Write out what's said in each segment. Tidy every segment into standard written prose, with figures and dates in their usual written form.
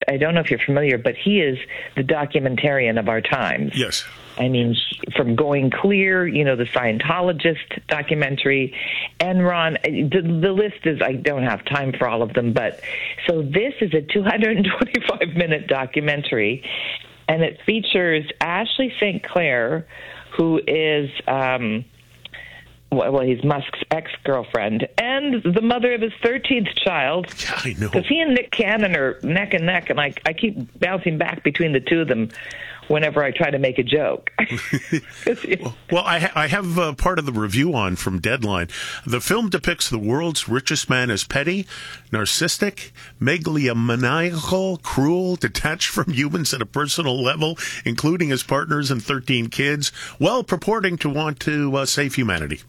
I don't know if you're familiar, but he is the documentarian of our times. Yes. I mean, from Going Clear, the Scientologist documentary, Enron, the list is, I don't have time for all of them, but so this is a 225-minute documentary, and it features Ashley St. Clair, who is, he's Musk's ex-girlfriend, and the mother of his 13th child. Yeah, I know. Because he and Nick Cannon are neck and neck, and I keep bouncing back between the two of them whenever I try to make a joke. Well, I have part of the review on from Deadline. The film depicts the world's richest man as petty, narcissistic, megalomaniacal, cruel, detached from humans at a personal level, including his partners and 13 kids, while purporting to want to save humanity.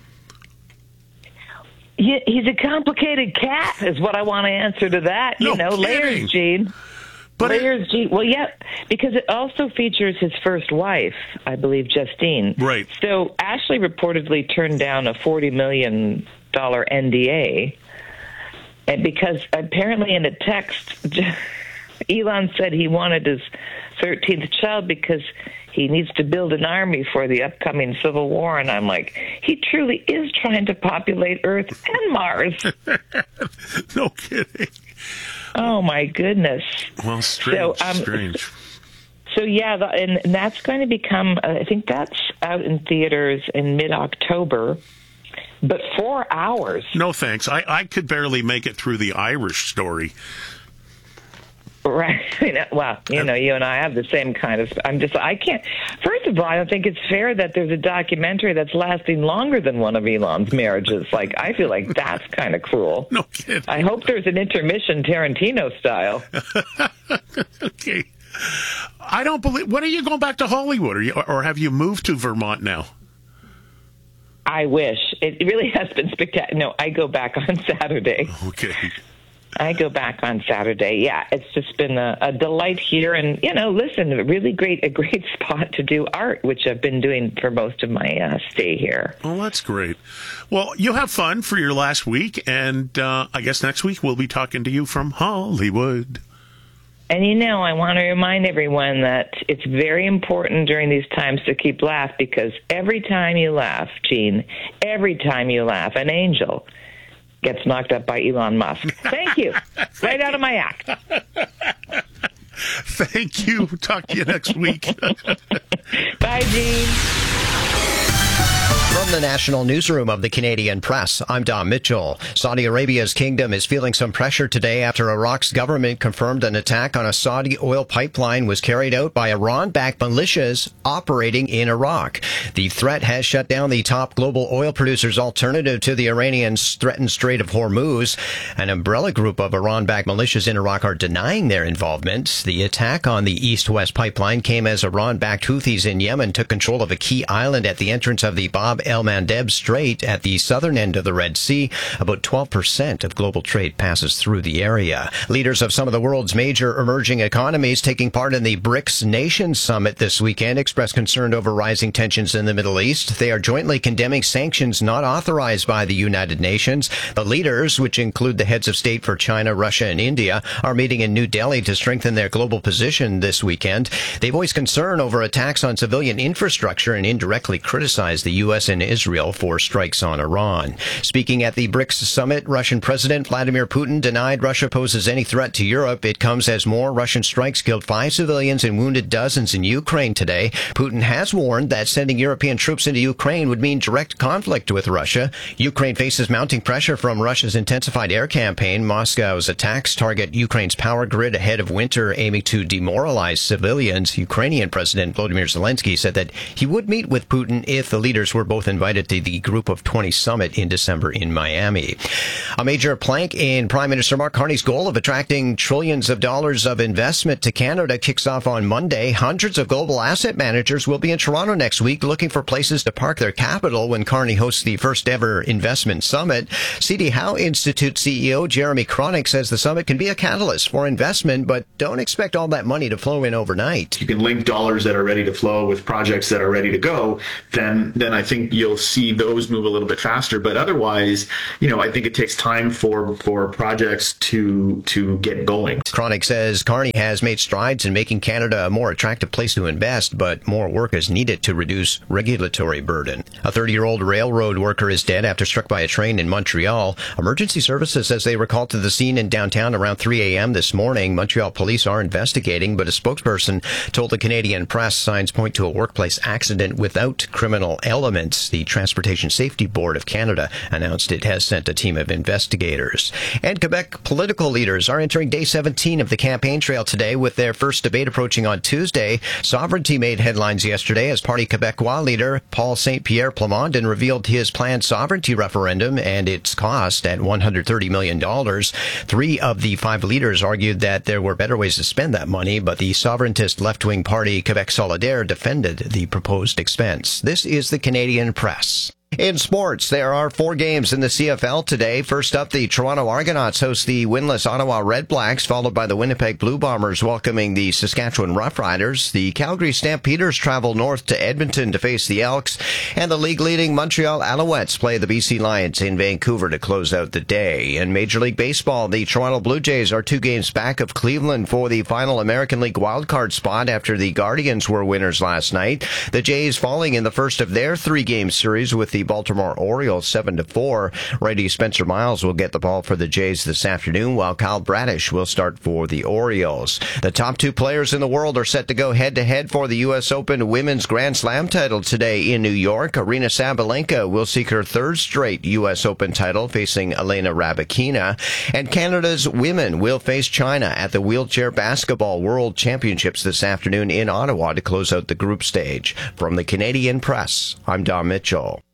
He's a complicated cat, is what I want to answer to that. No layers, Gene. Layers, Gene. Well, yeah, because it also features his first wife, I believe, Justine. Right. So Ashley reportedly turned down a $40 million NDA, and because apparently in a text, Elon said he wanted his 13th child because he needs to build an army for the upcoming civil war. And I'm like, he truly is trying to populate Earth and Mars. No kidding. Oh, my goodness. Well, strange. So, yeah, and that's going to become, I think that's out in theaters in mid-October. But 4 hours. No, thanks. I could barely make it through the Irish Story. Right. Well, you and I have the same kind of. I can't. First of all, I don't think it's fair that there's a documentary that's lasting longer than one of Elon's marriages. Like, I feel like that's kind of cruel. No kidding. I hope there's an intermission Tarantino style. Okay. I don't believe. When are you going back to Hollywood? Or have you moved to Vermont now? I wish. It really has been spectacular. No, I go back on Saturday. Okay. I go back on Saturday. Yeah, it's just been a delight here. And, listen, a great spot to do art, which I've been doing for most of my stay here. Oh, that's great. Well, you have fun for your last week. And I guess next week we'll be talking to you from Hollywood. And, I want to remind everyone that it's very important during these times to keep laugh, because every time you laugh, Gene, every time you laugh, an angel gets knocked up by Elon Musk. Thank you. Right out of my act. Thank you. Talk to you next week. Bye, Gene. From the National Newsroom of the Canadian Press, I'm Dom Mitchell. Saudi Arabia's kingdom is feeling some pressure today after Iraq's government confirmed an attack on a Saudi oil pipeline was carried out by Iran-backed militias operating in Iraq. The threat has shut down the top global oil producers' alternative to the Iranians' threatened Strait of Hormuz. An umbrella group of Iran-backed militias in Iraq are denying their involvement. The attack on the east-west pipeline came as Iran-backed Houthis in Yemen took control of a key island at the entrance of the Bab el-Mandeb Strait at the southern end of the Red Sea. About 12% of global trade passes through the area. Leaders of some of the world's major emerging economies taking part in the BRICS Nations Summit this weekend expressed concern over rising tensions in the Middle East. They are jointly condemning sanctions not authorized by the United Nations. The leaders, which include the heads of state for China, Russia, and India, are meeting in New Delhi to strengthen their global position this weekend. They voiced concern over attacks on civilian infrastructure and indirectly criticized the U.S. and Israel for strikes on Iran. Speaking at the BRICS summit, Russian President Vladimir Putin denied Russia poses any threat to Europe. It comes as more Russian strikes killed 5 civilians and wounded dozens in Ukraine today. Putin has warned that sending European troops into Ukraine would mean direct conflict with Russia. Ukraine faces mounting pressure from Russia's intensified air campaign. Moscow's attacks target Ukraine's power grid ahead of winter, aiming to demoralize civilians. Ukrainian President Volodymyr Zelensky said that he would meet with Putin if the leaders were both invited to the Group of 20 summit in December in Miami. A major plank in Prime Minister Mark Carney's goal of attracting trillions of dollars of investment to Canada kicks off on Monday. Hundreds of global asset managers will be in Toronto next week looking for places to park their capital when Carney hosts the first ever investment summit. CD Howe Institute CEO Jeremy Cronick says the summit can be a catalyst for investment, but don't expect all that money to flow in overnight. You can link dollars that are ready to flow with projects that are ready to go, then I think you'll see those move a little bit faster. But otherwise, I think it takes time for projects to get going. Cronic says Carney has made strides in making Canada a more attractive place to invest, but more work is needed to reduce regulatory burden. A 30-year-old railroad worker is dead after struck by a train in Montreal. Emergency services says they were called to the scene in downtown around 3 a.m. this morning. Montreal police are investigating, but a spokesperson told the Canadian Press signs point to a workplace accident without criminal elements. The Transportation Safety Board of Canada announced it has sent a team of investigators. And Quebec political leaders are entering day 17 of the campaign trail today, with their first debate approaching on Tuesday. Sovereignty made headlines yesterday as Parti Québécois leader Paul Saint-Pierre Plamondon revealed his planned sovereignty referendum and its cost at $130 million. 3 of the 5 leaders argued that there were better ways to spend that money, but the sovereigntist left-wing party Québec Solidaire defended the proposed expense. This is the Canadian Press. In sports, there are 4 games in the CFL today. First up, the Toronto Argonauts host the winless Ottawa Red Blacks, followed by the Winnipeg Blue Bombers welcoming the Saskatchewan Roughriders. The Calgary Stampeders travel north to Edmonton to face the Elks, and the league-leading Montreal Alouettes play the BC Lions in Vancouver to close out the day. In Major League Baseball, the Toronto Blue Jays are 2 games back of Cleveland for the final American League wildcard spot after the Guardians were winners last night. The Jays falling in the first of their 3-game series with the Baltimore Orioles 7-4. Righty Spencer Miles will get the ball for the Jays this afternoon, while Kyle Bradish will start for the Orioles. The top 2 players in the world are set to go head-to-head for the U.S. Open Women's Grand Slam title today in New York. Aryna Sabalenka will seek her 3rd straight U.S. Open title, facing Elena Rybakina. And Canada's women will face China at the Wheelchair Basketball World Championships this afternoon in Ottawa to close out the group stage. From the Canadian Press, I'm Dom Mitchell.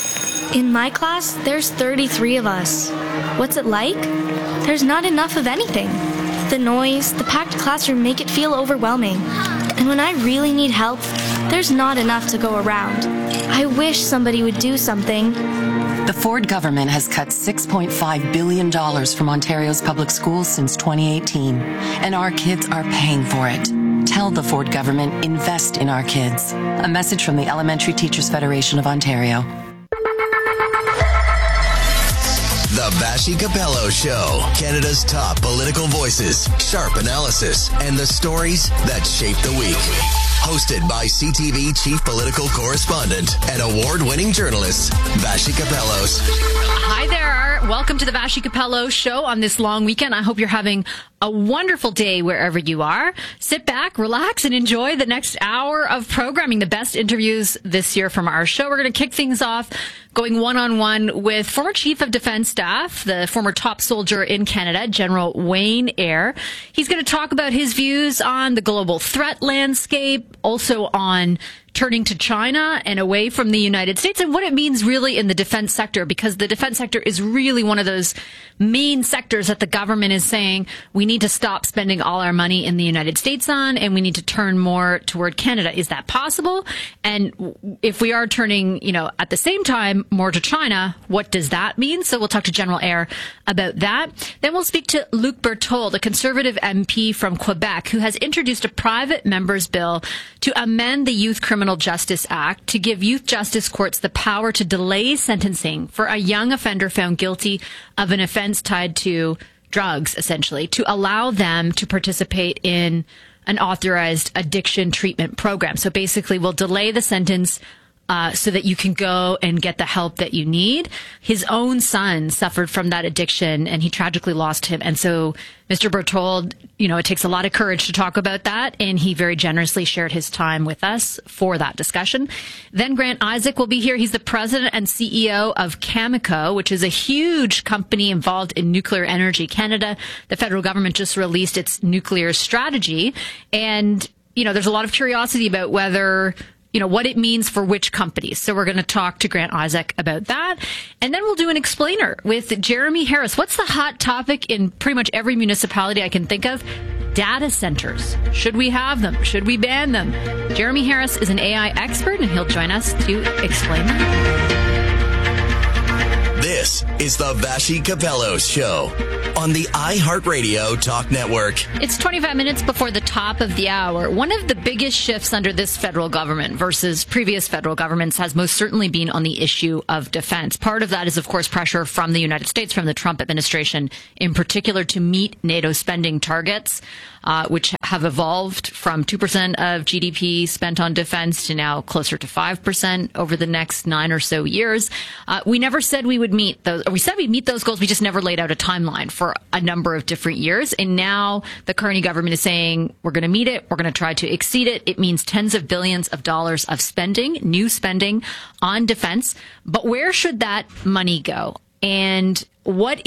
In my class, there's 33 of us. What's it like? There's not enough of anything. The noise, the packed classroom make it feel overwhelming. And when I really need help, there's not enough to go around. I wish somebody would do something. The Ford government has cut $6.5 billion from Ontario's public schools since 2018, and our kids are paying for it. Tell the Ford government, invest in our kids. A message from the Elementary Teachers Federation of Ontario. The Vassy Capello Show. Canada's top political voices, sharp analysis, and the stories that shape the week. Hosted by CTV Chief Political Correspondent and award-winning journalist, Vassy Capellos. Hi there. Welcome to the Vassy Capello Show on this long weekend. I hope you're having a wonderful day wherever you are. Sit back, relax, and enjoy the next hour of programming. The best interviews this year from our show. We're going to kick things off going one-on-one with former Chief of Defense Staff, the former top soldier in Canada, General Wayne Eyre. He's going to talk about his views on the global threat landscape, also on turning to China and away from the United States, and what it means really in the defense sector, because the defense sector is really one of those main sectors that the government is saying we need to stop spending all our money in the United States on, and we need to turn more toward Canada. Is that possible? And if we are turning, at the same time more to China, what does that mean? So we'll talk to General Eyre about that. Then we'll speak to Luc Berthold, a Conservative MP from Quebec, who has introduced a private member's bill to amend the Youth Criminal Justice Act to give youth justice courts the power to delay sentencing for a young offender found guilty of an offense tied to drugs, essentially, to allow them to participate in an authorized addiction treatment program. So basically, we'll delay the sentence so that you can go and get the help that you need. His own son suffered from that addiction, and he tragically lost him. And so Mr. Berthold, it takes a lot of courage to talk about that, and he very generously shared his time with us for that discussion. Then Grant Isaac will be here. He's the president and CEO of Cameco, which is a huge company involved in nuclear energy. Canada, the federal government just released its nuclear strategy, and, there's a lot of curiosity about whether what it means for which companies. So we're going to talk to Grant Isaac about that. And then we'll do an explainer with Jeremy Harris. What's the hot topic in pretty much every municipality I can think of? Data centers. Should we have them? Should we ban them? Jeremy Harris is an AI expert, and he'll join us to explain that. This This is the Vassy Capello Show on the iHeartRadio Talk Network. It's 25 minutes before the top of the hour. One of the biggest shifts under this federal government versus previous federal governments has most certainly been on the issue of defense. Part of that is, of course, pressure from the United States, from the Trump administration in particular, to meet NATO spending targets, which have evolved from 2% of GDP spent on defense to now closer to 5% over the next 9 or so years. We never said we would meet those. We said we'd meet those goals. We just never laid out a timeline for a number of different years. And now the Carney government is saying we're going to meet it. We're going to try to exceed it. It means tens of billions of dollars of spending, new spending on defense. But where should that money go? And what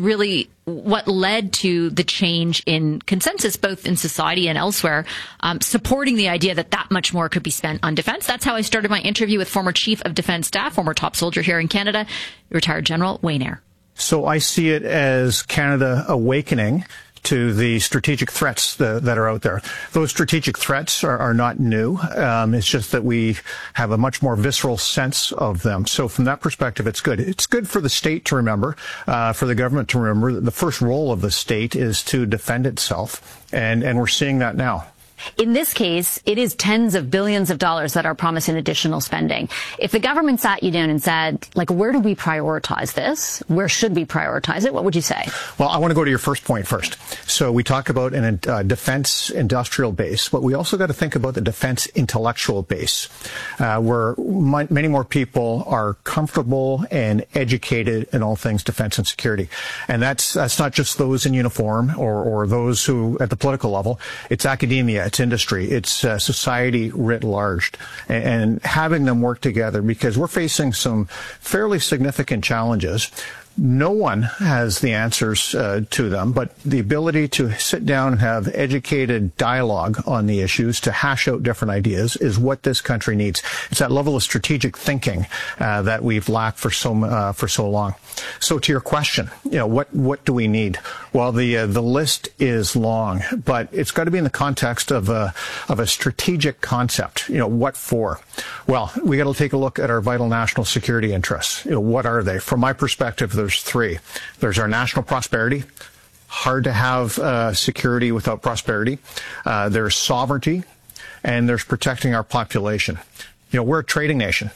led to the change in consensus, both in society and elsewhere, supporting the idea that much more could be spent on defense? That's how I started my interview with former Chief of Defense Staff, former top soldier here in Canada, retired General Wayne Eyre. So I see it as Canada awakening to the strategic threats that are out there. Those strategic threats are not new. It's just that we have a much more visceral sense of them. So from that perspective, it's good. It's good for the state to remember, for the government to remember that the first role of the state is to defend itself. And we're seeing that now. In this case, it is tens of billions of dollars that are promising additional spending. If the government sat you down and said, where do we prioritize this? Where should we prioritize it? What would you say? Well, I want to go to your first point first. So we talk about a defense industrial base, but we also got to think about the defense intellectual base, where many more people are comfortable and educated in all things defense and security. And that's not just those in uniform or those who at the political level. It's academia. It's industry, it's society writ large, and having them work together, because we're facing some fairly significant challenges. No one has the answers to them, but the ability to sit down and have educated dialogue on the issues, to hash out different ideas, is what this country needs. It's that level of strategic thinking that we've lacked for so long. So to your question, what do we need? Well, the list is long, but it's got to be in the context of a strategic concept. What for? Well, we got to take a look at our vital national security interests. What are they? From my perspective, there's three. There's our national prosperity. Hard to have security without prosperity. There's sovereignty, and there's protecting our population. We're a trading nation,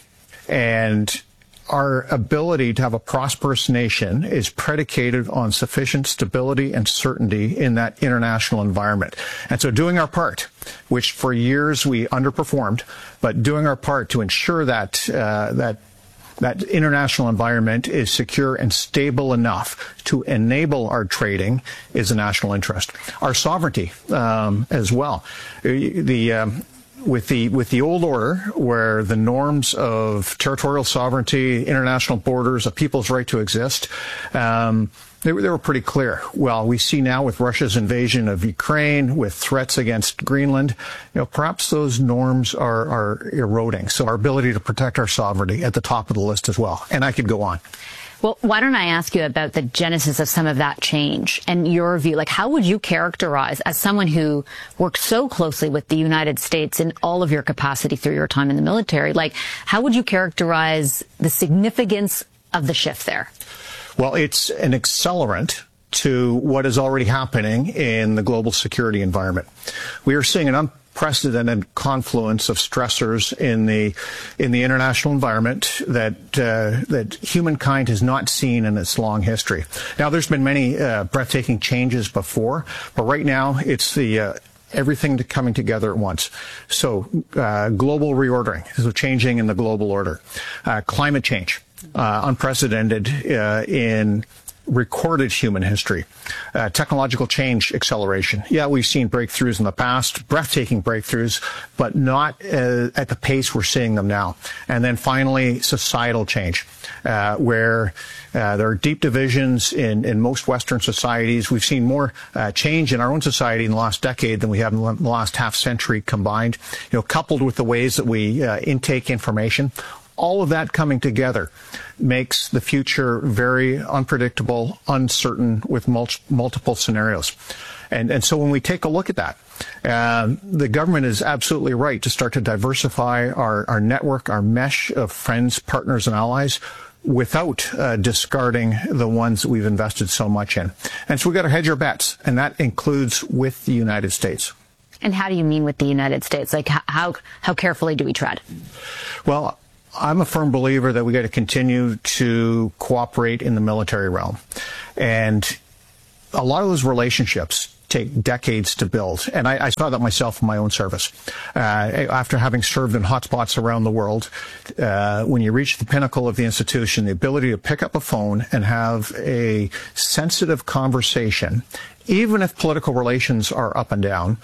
and our ability to have a prosperous nation is predicated on sufficient stability and certainty in that international environment. And so doing our part, which for years we underperformed, but doing our part to ensure that that international environment is secure and stable enough to enable our trading is a national interest. Our sovereignty as well. With the old order, where the norms of territorial sovereignty, international borders, a people's right to exist, they were pretty clear. Well, we see now with Russia's invasion of Ukraine, with threats against Greenland, perhaps those norms are eroding. So our ability to protect our sovereignty at the top of the list as well. And I could go on. Well, why don't I ask you about the genesis of some of that change and your view? How would you characterize, as someone who worked so closely with the United States in all of your capacity through your time in the military, how would you characterize the significance of the shift there? Well, it's an accelerant to what is already happening in the global security environment. We are seeing an unprecedented confluence of stressors in the international environment that humankind has not seen in its long history. Now, there's been many breathtaking changes before, but right now it's everything coming together at once. So global reordering, so changing in the global order, climate change, unprecedented in recorded human history. Technological change acceleration. Yeah, we've seen breakthroughs in the past, breathtaking breakthroughs, but not at the pace we're seeing them now. And then finally, societal change, where there are deep divisions in most Western societies. We've seen more change in our own society in the last decade than we have in the last half century combined, coupled with the ways that we intake information. All of that coming together makes the future very unpredictable, uncertain, with multiple scenarios. And so when we take a look at that, the government is absolutely right to start to diversify our network, our mesh of friends, partners, and allies. without discarding the ones that we've invested so much in. And so we've got to hedge our bets, and that includes with the United States. And how do you mean with the United States? Like, how carefully do we tread? Well, I'm a firm believer that we got to continue to cooperate in the military realm. And a lot of those relationships take decades to build. And I saw that myself in my own service. After having served in hotspots around the world, when you reach the pinnacle of the institution, the ability to pick up a phone and have a sensitive conversation, even if political relations are up and down,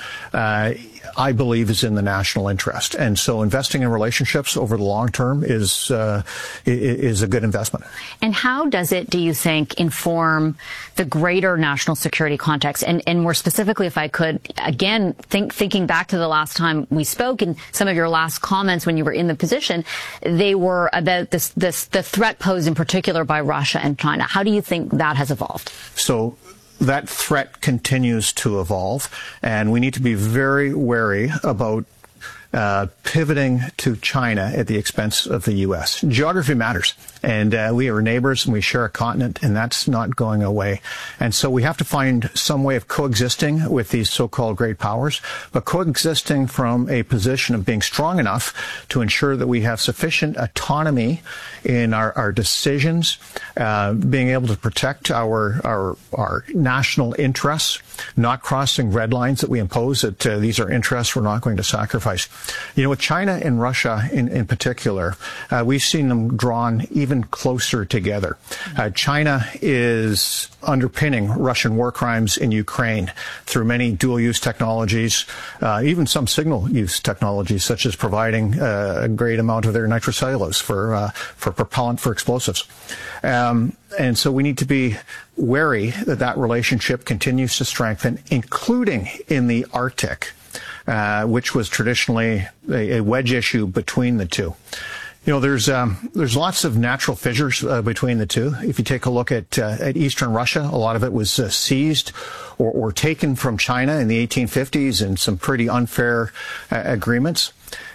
I believe is in the national interest. And so investing in relationships over the long term is a good investment. And how does it, do you think, inform the greater national security context? And more specifically, if I could, again, thinking back to the last time we spoke and some of your last comments when you were in the position, they were about the threat posed in particular by Russia and China. How do you think that has evolved? So that threat continues to evolve, and we need to be very wary about pivoting to China at the expense of the U.S. Geography matters, and we are neighbors and we share a continent, and that's not going away. And so we have to find some way of coexisting with these so-called great powers, but coexisting from a position of being strong enough to ensure that we have sufficient autonomy in our decisions, being able to protect our national interests, not crossing red lines that we impose, that these are interests we're not going to sacrifice. You know, with China and Russia in particular, we've seen them drawn even closer together. China is underpinning Russian war crimes in Ukraine through many dual-use technologies, even some signal-use technologies, such as providing a great amount of their nitrocellulose for propellant for explosives. And so we need to be wary that that relationship continues to strengthen, including in the Arctic, which was traditionally a wedge issue between the two. You know, there's lots of natural fissures between the two. If you take a look at eastern Russia, a lot of it was seized or taken from China in the 1850s in some pretty unfair agreements.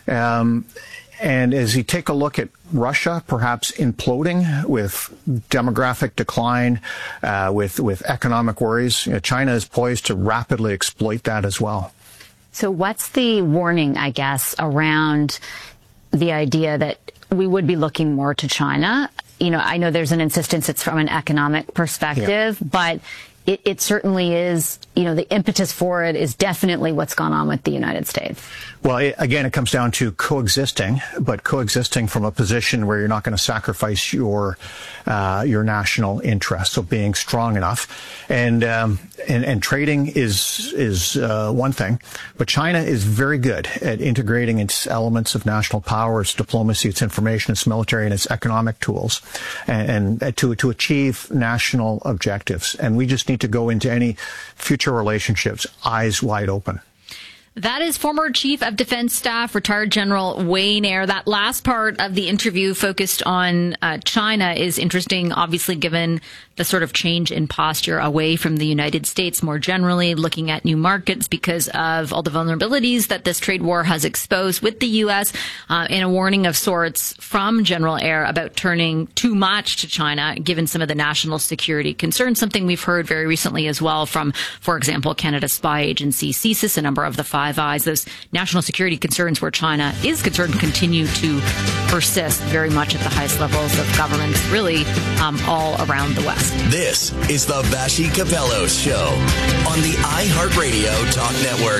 And as you take a look at Russia, perhaps imploding with demographic decline, with economic worries, you know, China is poised to rapidly exploit that as well. So what's the warning, I guess, around the idea that we would be looking more to China? You know, I know there's an insistence it's from an economic perspective, but it certainly is, you know, the impetus for it is definitely what's gone on with the United States. Well, again, it comes down to coexisting, but coexisting from a position where you're not going to sacrifice your national interest. So being strong enough, and trading is one thing, but China is very good at integrating its elements of national power, its diplomacy, its information, its military, and its economic tools, and to achieve national objectives. And we just need to go into any future relationships eyes wide open. That is former Chief of Defense Staff, retired General Wayne Eyre. That last part of the interview focused on China is interesting, obviously, given the sort of change in posture away from the United States more generally, looking at new markets because of all the vulnerabilities that this trade war has exposed with the U.S., and a warning of sorts from General Eyre about turning too much to China, given some of the national security concerns, something we've heard very recently as well from, for example, Canada's spy agency, CSIS, a number of the Five Eyes. Those national security concerns where China is concerned continue to persist very much at the highest levels of governments, really all around the West. This is the Vassy Capello Show on the iHeartRadio Talk Network.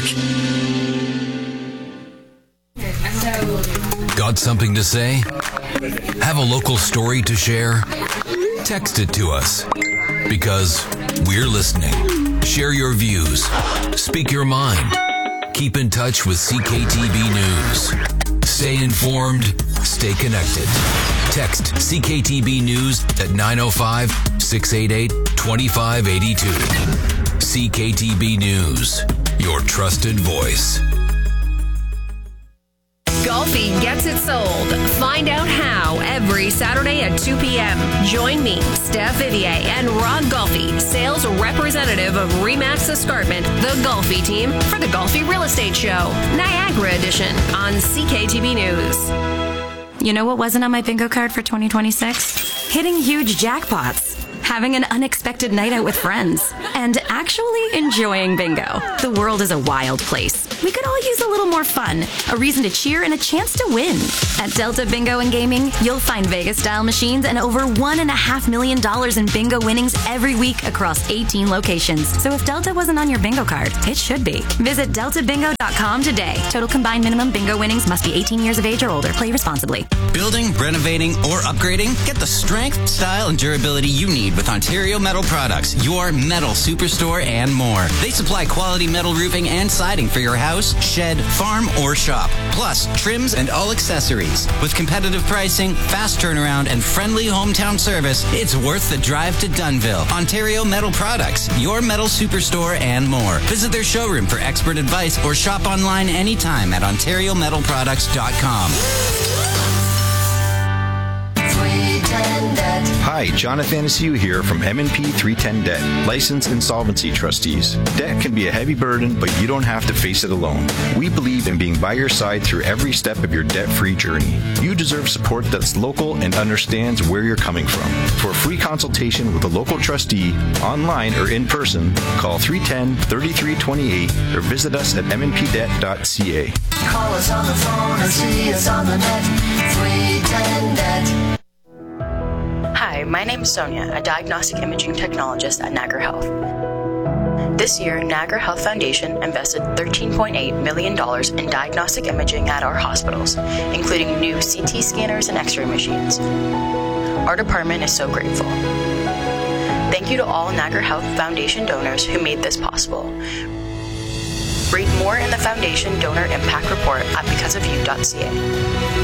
Got something to say? Have a local story to share? Text it to us because we're listening. Share your views. Speak your mind. Keep in touch with CKTB News. Stay informed. Stay connected. Text CKTB News at 905-688-2582. CKTB News, your trusted voice. Golfi gets it sold. Find out how every Saturday at 2 p.m. Join me, Steph Vivier, and Rod Golfi, sales representative of RE/MAX Escarpment, the Golfi team, for the Golfi Real Estate Show, Niagara Edition, on CKTB News. You know what wasn't on my bingo card for 2026? hitting huge jackpots, having an unexpected night out with friends, and actually enjoying bingo. The world is a wild place. We could all use a little more fun, a reason to cheer, and a chance to win. At Delta Bingo and Gaming, you'll find Vegas-style machines and over $1.5 million in bingo winnings every week across 18 locations. So if Delta wasn't on your bingo card, it should be. Visit deltabingo.com today. Total combined minimum bingo winnings must be 18 years of age or older. Play responsibly. Building, renovating, or upgrading? Get the strength, style, and durability you need with Ontario Metal Products, your metal superstore and more. They supply quality metal roofing and siding for your house, shed, farm, or shop. Plus, trims and all accessories. With competitive pricing, fast turnaround, and friendly hometown service, it's worth the drive to Dunnville. Ontario Metal Products, your metal superstore and more. Visit their showroom for expert advice or shop online anytime at ontariometalproducts.com. Hi, Jonathan Anastasia here from M&P 310 Debt, licensed insolvency trustees. Debt can be a heavy burden, but you don't have to face it alone. We believe in being by your side through every step of your debt-free journey. You deserve support that's local and understands where you're coming from. For a free consultation with a local trustee, online or in person, call 310-3328 or visit us at mnpdebt.ca. Call us on the phone or see us on the net. 310 Debt. Hi, my name is Sonia, a diagnostic imaging technologist at Niagara Health. This year, Niagara Health Foundation invested $13.8 million in diagnostic imaging at our hospitals, including new CT scanners and X-ray machines. Our department is so grateful. Thank you to all Niagara Health Foundation donors who made this possible. Read more in the Foundation Donor Impact Report at becauseofyou.ca.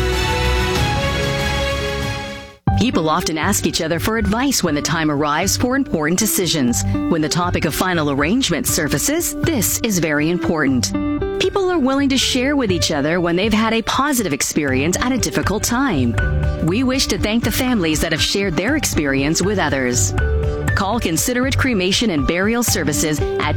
People often ask each other for advice when the time arrives for important decisions. When the topic of final arrangement surfaces, this is very important. People are willing to share with each other when they've had a positive experience at a difficult time. We wish to thank the families that have shared their experience with others. Call Considerate Cremation and Burial Services at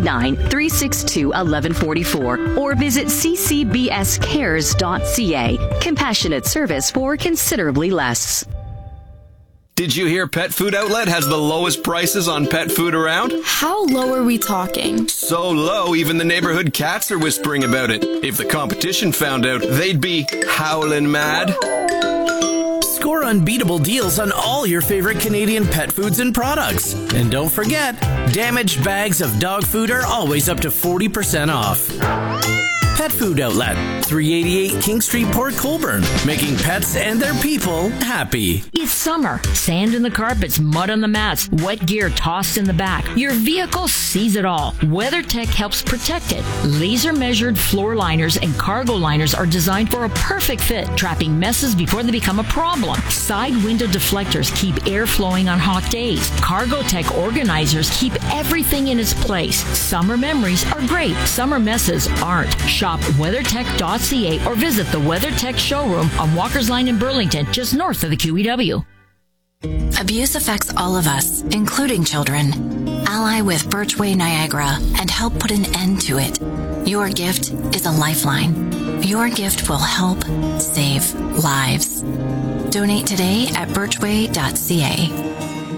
289-362-1144 or visit ccbscares.ca. Compassionate service for considerably less. Did you hear Pet Food Outlet has the lowest prices on pet food around? How low are we talking? So low, even the neighborhood cats are whispering about it. If the competition found out, they'd be howling mad. Score unbeatable deals on all your favorite Canadian pet foods and products. And don't forget, damaged bags of dog food are always up to 40% off. Pet Food Outlet, 388 King Street, Port Colborne, making pets and their people happy. It's summer. Sand in the carpets, mud on the mats, wet gear tossed in the back. Your vehicle sees it all. WeatherTech helps protect it. Laser measured floor liners and cargo liners are designed for a perfect fit, trapping messes before they become a problem. Side window deflectors keep air flowing on hot days. Cargotech organizers keep everything in its place. Summer memories are great. Summer messes aren't. Shop WeatherTech.ca or visit the WeatherTech showroom on Walker's Line in Burlington, just north of the QEW. Abuse affects all of us, including children. Ally with Birchway Niagara and help put an end to it. Your gift is a lifeline. Your gift will help save lives. Donate today at birchway.ca.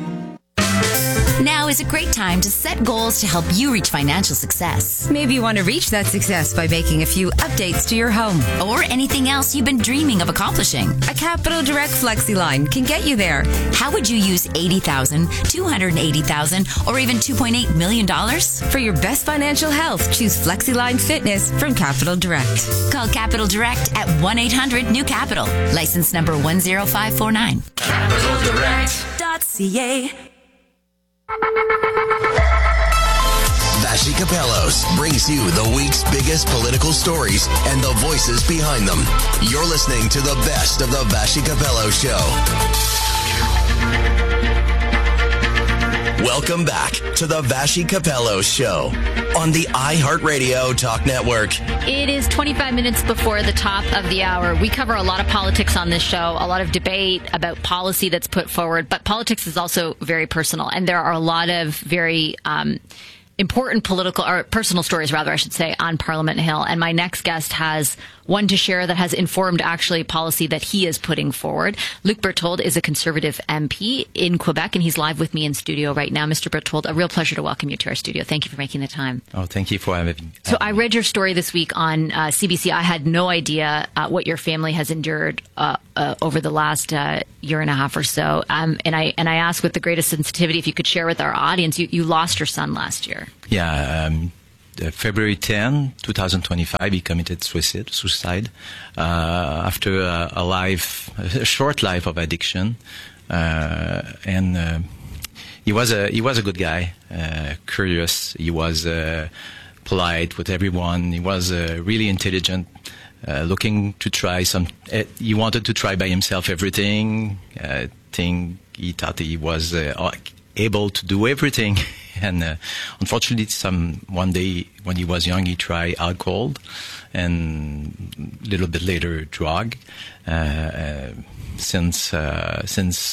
Now is a great time to set goals to help you reach financial success. Maybe you want to reach that success by making a few updates to your home. Or anything else you've been dreaming of accomplishing. A Capital Direct FlexiLine can get you there. How would you use $80,000, $280,000, or even $2.8 million? For your best financial health, choose FlexiLine Fitness from Capital Direct. Call Capital Direct at 1-800-NEW-CAPITAL. License number 10549. CapitalDirect.ca. Vassy Capellos brings you the week's biggest political stories and the voices behind them. You're listening to the best of the Vassy Capello Show. Welcome back to the Vassy Capello Show on the iHeartRadio Talk Network. It is 25 minutes before the top of the hour. We cover a lot of politics on this show, a lot of debate about policy that's put forward, but politics is also very personal, and there are a lot of very important political or personal stories, rather, I should say, on Parliament Hill. And my next guest has one to share that has informed actually policy that he is putting forward. Luc Berthold is a Conservative MP in Quebec, and he's live with me in studio right now. Mr. Berthold, a real pleasure to welcome you to our studio. Thank you for making the time. Oh, thank you for having me. So I read your story this week on CBC. I had no idea what your family has endured over the last year and a half or so. And I asked with the greatest sensitivity if you could share with our audience, you lost your son last year. Yeah, February 10, 2025, he committed suicide after a short life of addiction, and he was a good guy, curious. He was polite with everyone. He was really intelligent, looking to try some. He wanted to try by himself everything. He thought he was able to do everything. And unfortunately, one day when he was young, he tried alcohol, and a little bit later, drug. Since at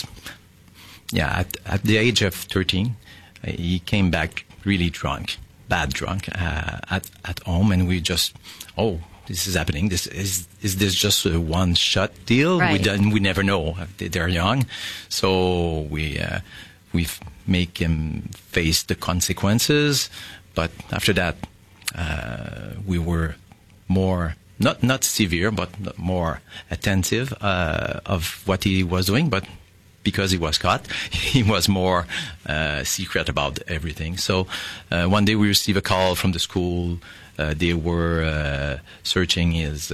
the age of 13, he came back really drunk, bad drunk, at home, and we just, this is happening. Is this just a one-shot deal? Right. We never know. They're young, so we make him face the consequences. But after that, we were more not severe, but more attentive of what he was doing. But because he was caught, he was more secret about everything. So one day we received a call from the school. They were searching his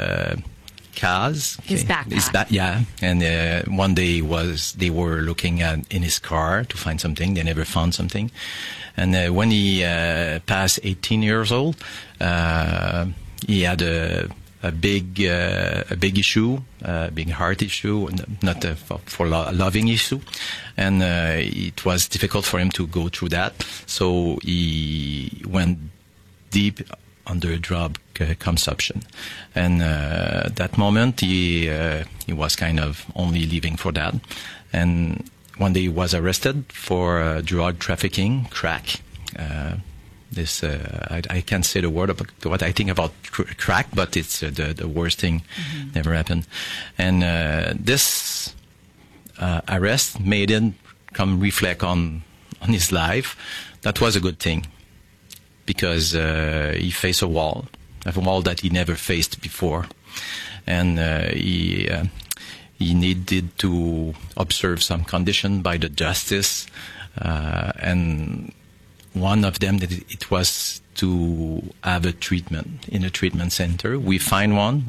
cars. His backpack. And one day they were looking in his car to find something. They never found something. And when he passed 18 years old, he had a big issue, a big heart issue, not for loving issue, and it was difficult for him to go through that. So he went deep under drug consumption, and that moment he was kind of only living for that. And one day he was arrested for drug trafficking, crack. I can't say the word about what I think about crack, but it's the worst thing never happened. And this arrest made him come reflect on his life. That was a good thing, because he faced a wall that he never faced before, and he needed to observe some condition by the justice, and one of them, that it was to have a treatment in a treatment center. We found one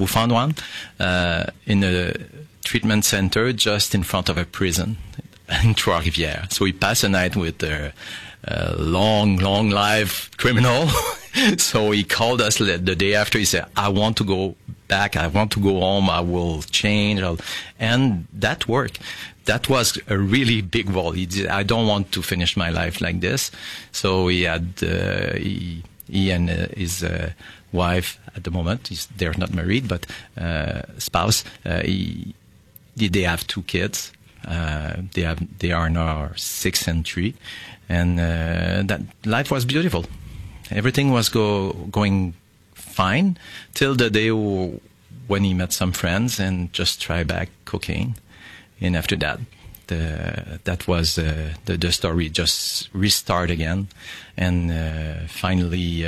in a treatment center just in front of a prison in Trois-Rivières. So we passed a night with a long life criminal. So he called us the day after. He said, I want to go back. I want to go home. I will change. And that worked. That was a really big wall. I don't want to finish my life like this. So he had, he and his wife at the moment, they're not married, but spouse, they have 2 kids. They are now 6 and 3. And that life was beautiful. Everything was going fine till the day when he met some friends and just tried back cocaine. And after that, that was the story just restart again. And finally,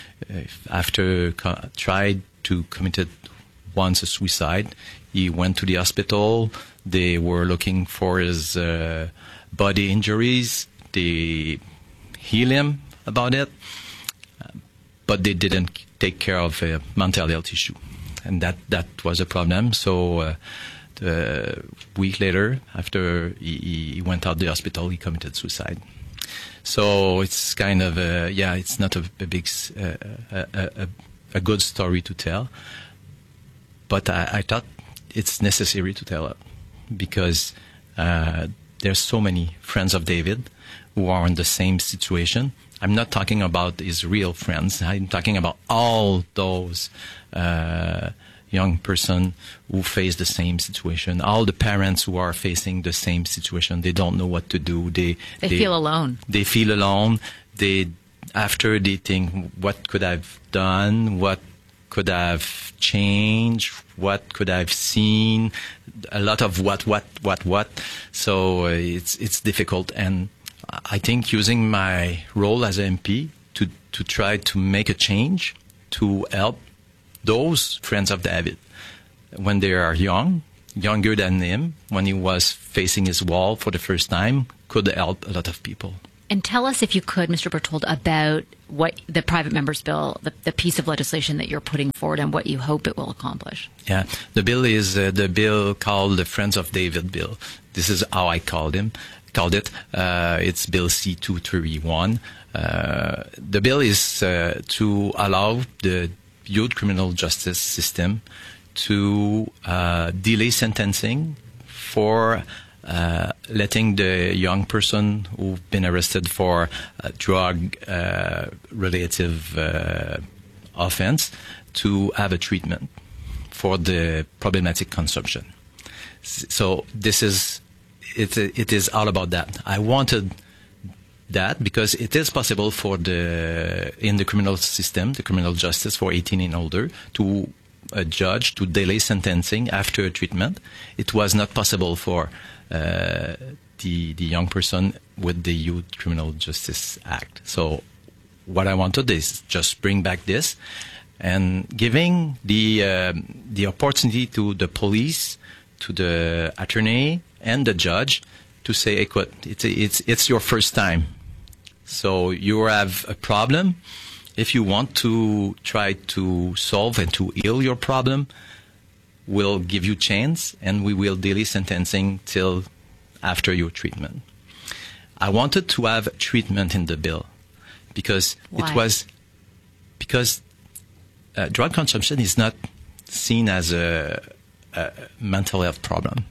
after tried to commit once a suicide, he went to the hospital. They were looking for his body injuries. They healed him about it, but they didn't take care of a mental health issue, and that was a problem. So a week later, after he went out of the hospital, he committed suicide. So it's kind of it's not a big a good story to tell, but I thought it's necessary to tell it, because there's so many friends of David who are in the same situation. I'm not talking about his real friends. I'm talking about all those young person who face the same situation, all the parents who are facing the same situation. They don't know what to do. They feel alone. They feel alone. after they think, what could I've done? What could I've changed? What could I've seen? A lot of what. So it's difficult. And I think using my role as an MP to try to make a change, to help those friends of David when they are younger than him, when he was facing his wall for the first time, could help a lot of people. And tell us, if you could, Mr. Berthold, about what the private member's bill, the piece of legislation that you're putting forward, and what you hope it will accomplish. Yeah, the bill is the bill called the Friends of David bill. This is how I called it. It's Bill C-231. The bill is to allow the youth criminal justice system to delay sentencing for letting the young person who've been arrested for drug-related offense to have a treatment for the problematic consumption. So this is it is all about that. I wanted that because it is possible for in the criminal system, the criminal justice for 18 and older, to a judge to delay sentencing after treatment. It was not possible for the young person with the Youth Criminal Justice Act. So what I wanted is just bring back this and giving the opportunity to the police, to the attorney and the judge to say, "Écoute, it's your first time, so you have a problem. If you want to try to solve and to heal your problem, we'll give you chance and we will delay sentencing till after your treatment." I wanted to have treatment in the bill because drug consumption is not seen as a mental health problem.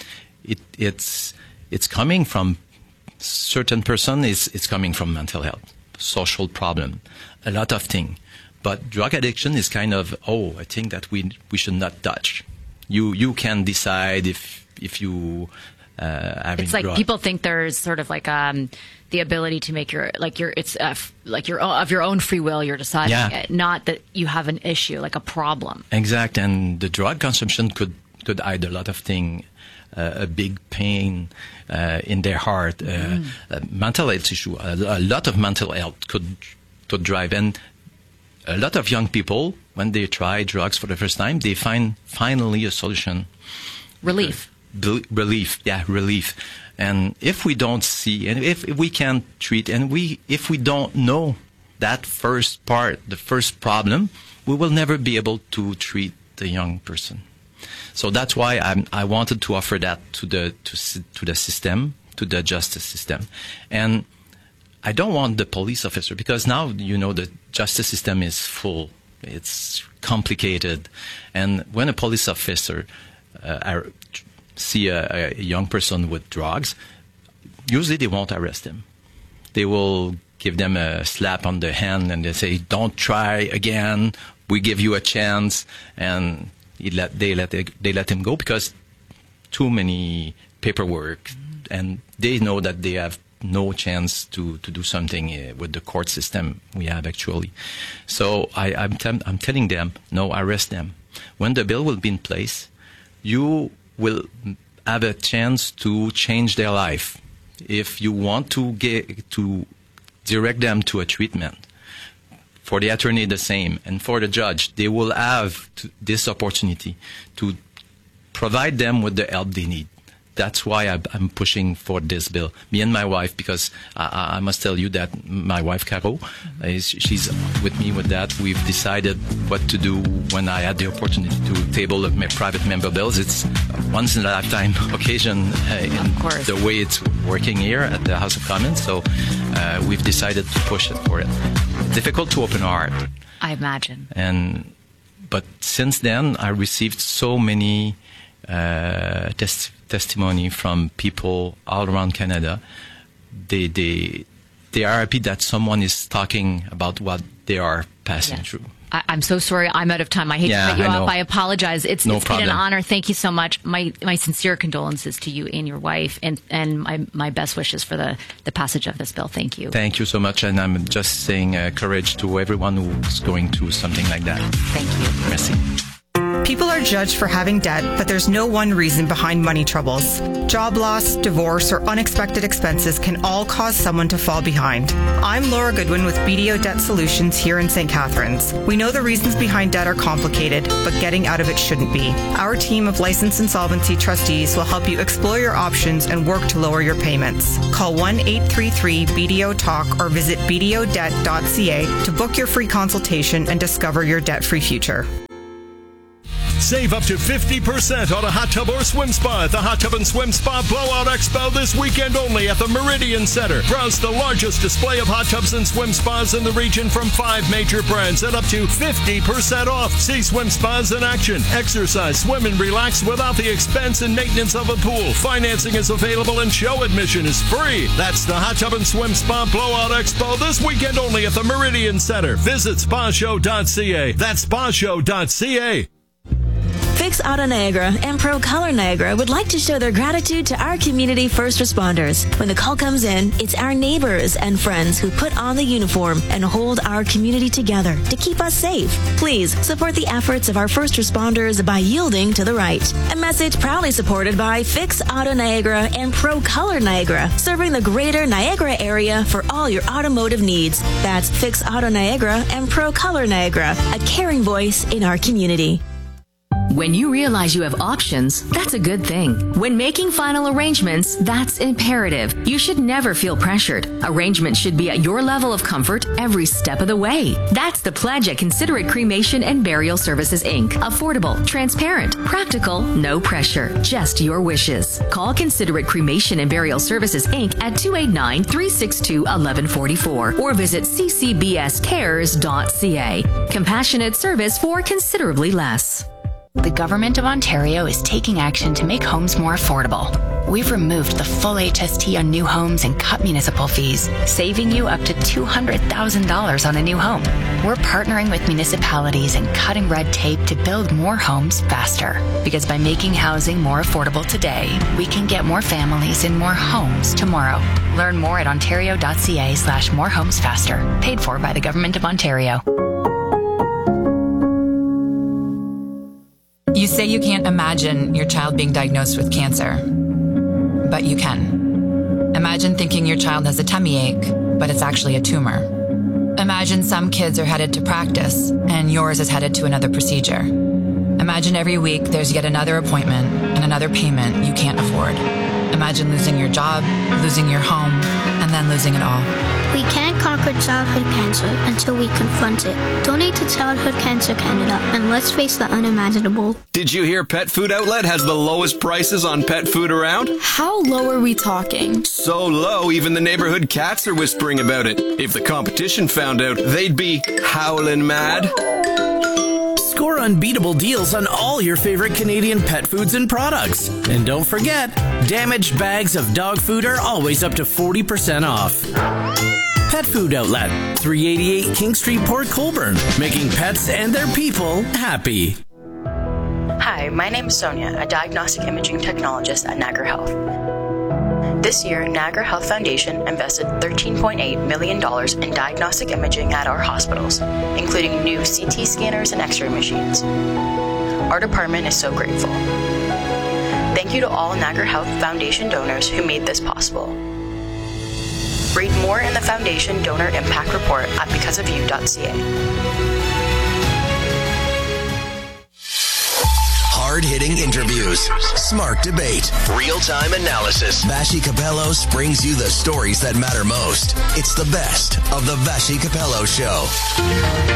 It's coming from certain person. It's coming from mental health, social problem, a lot of things. But drug addiction is kind of a thing that we should not touch. You can decide if you having it's like drug. People think there's sort of like the ability to make of your own free will you're deciding, not that you have an issue, like a problem. Exact, and the drug consumption could hide a lot of things. A big pain in their heart, mental health issue. A lot of mental health could drive, and a lot of young people, when they try drugs for the first time, they find finally a solution. Relief. Relief. And if we don't see, and if we can't treat, and if we don't know that first part, the first problem, we will never be able to treat the young person. So that's why I wanted to offer that to the system, to the justice system. And I don't want the police officer, because now, the justice system is full. It's complicated. And when a police officer see a young person with drugs, usually they won't arrest him. They will give them a slap on the hand and they say, "Don't try again. We give you a chance." And they let him go because too many paperwork, and they know that they have no chance to do something with the court system we have actually. So I'm telling them, no, arrest them. When the bill will be in place, you will have a chance to change their life. If you want to direct them to a treatment, for the attorney the same, and for the judge, they will have this opportunity to provide them with the help they need. That's why I'm pushing for this bill. Me and my wife, because I must tell you that my wife, Caro, she's with me with that. We've decided what to do when I had the opportunity to table my private member bills. It's a once-in-a-lifetime occasion in the way it's working here at the House of Commons. So we've decided to push it for it. Difficult to open our heart, I imagine. But since then, I received so many testimony from people all around Canada. They are happy that someone is talking about what they are passing through. I'm so sorry. I'm out of time. I hate to cut you off. I apologize. It's been an honor. Thank you so much. My sincere condolences to you and your wife, and my best wishes for the passage of this bill. Thank you. Thank you so much. And I'm just saying courage to everyone who's going through something like that. Thank you. Merci. People are judged for having debt, but there's no one reason behind money troubles. Job loss, divorce, or unexpected expenses can all cause someone to fall behind. I'm Laura Goodwin with BDO Debt Solutions here in St. Catharines. We know the reasons behind debt are complicated, but getting out of it shouldn't be. Our team of licensed insolvency trustees will help you explore your options and work to lower your payments. Call 1-833-BDO-TALK or visit bdodebt.ca to book your free consultation and discover your debt-free future. Save up to 50% on a hot tub or swim spa at the Hot Tub and Swim Spa Blowout Expo this weekend only at the Meridian Center. Browse the largest display of hot tubs and swim spas in the region from 5 major brands at up to 50% off. See swim spas in action. Exercise, swim, and relax without the expense and maintenance of a pool. Financing is available and show admission is free. That's the Hot Tub and Swim Spa Blowout Expo this weekend only at the Meridian Center. Visit spashow.ca. That's spashow.ca. Fix Auto Niagara and Pro Color Niagara would like to show their gratitude to our community first responders. When the call comes in, it's our neighbors and friends who put on the uniform and hold our community together to keep us safe. Please support the efforts of our first responders by yielding to the right. A message proudly supported by Fix Auto Niagara and Pro Color Niagara, serving the greater Niagara area for all your automotive needs. That's Fix Auto Niagara and Pro Color Niagara, a caring voice in our community. When you realize you have options, that's a good thing. When making final arrangements, that's imperative. You should never feel pressured. Arrangements should be at your level of comfort every step of the way. That's the pledge at Considerate Cremation and Burial Services, Inc. Affordable, transparent, practical, no pressure, just your wishes. Call Considerate Cremation and Burial Services, Inc. at 289-362-1144 or visit ccbscares.ca. Compassionate service for considerably less. The Government of Ontario is taking action to make homes more affordable. We've removed the full HST on new homes and cut municipal fees, saving you up to $200,000 on a new home. We're partnering with municipalities and cutting red tape to build more homes faster. Because by making housing more affordable today, we can get more families in more homes tomorrow. Learn more at ontario.ca/morehomesfaster. Paid for by the Government of Ontario. You say you can't imagine your child being diagnosed with cancer, but you can. Imagine thinking your child has a tummy ache, but it's actually a tumor. Imagine some kids are headed to practice, and yours is headed to another procedure. Imagine every week there's yet another appointment and another payment you can't afford. Imagine losing your job, losing your home, and then losing it all. We can't conquer childhood cancer until we confront it. Donate to Childhood Cancer Canada and let's face the unimaginable. Did you hear Pet Food Outlet has the lowest prices on pet food around? How low are we talking? So low, even the neighborhood cats are whispering about it. If the competition found out, they'd be howling mad. Score unbeatable deals on all your favorite Canadian pet foods and products. And don't forget, damaged bags of dog food are always up to 40% off. Pet Food Outlet, 388 King Street, Port Colborne, making pets and their people happy. Hi, my name is Sonia, a diagnostic imaging technologist at Niagara Health. This year, Niagara Health Foundation invested $13.8 million in diagnostic imaging at our hospitals, including new CT scanners and X-ray machines. Our department is so grateful. Thank you to all Niagara Health Foundation donors who made this possible. Read more in the Foundation Donor Impact Report at becauseofyou.ca. Hard-hitting interviews, smart debate, real-time analysis. Vassy Kapelos brings you the stories that matter most. It's the best of the Vassy Kapelos Show.